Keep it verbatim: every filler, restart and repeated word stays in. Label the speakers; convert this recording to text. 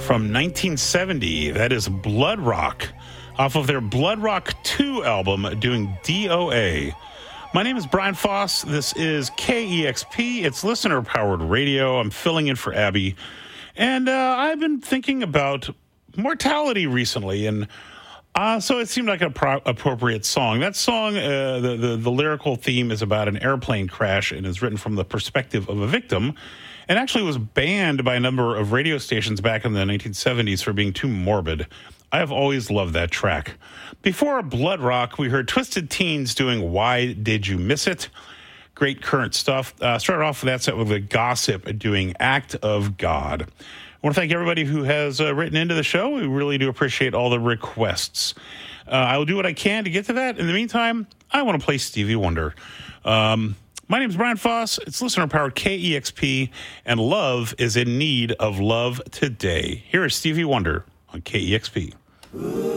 Speaker 1: from nineteen seventy. That is Blood Rock, off of their Blood Rock two album, doing D O A. My name is Brian Foss. This is K E X P. It's listener-powered radio. I'm filling in for Abby. And uh, I've been thinking about mortality recently, and uh, so it seemed like an pro- appropriate song. That song, uh, the, the, the lyrical theme is about an airplane crash and is written from the perspective of a victim, and actually was banned by a number of radio stations back in the nineteen seventies for being too morbid. I have always loved that track. Before Blood Rock, we heard Twisted Teens doing Why Did You Miss It? Great current stuff. Uh, started off with that set with The Gossip doing Act of God. I want to thank everybody who has uh, written into the show. We really do appreciate all the requests. Uh, I will do what I can to get to that. In the meantime, I want to play Stevie Wonder. Um, my name is Brian Foss. It's listener-powered K E X P, and love is in need of love today. Here is Stevie Wonder on K E X P.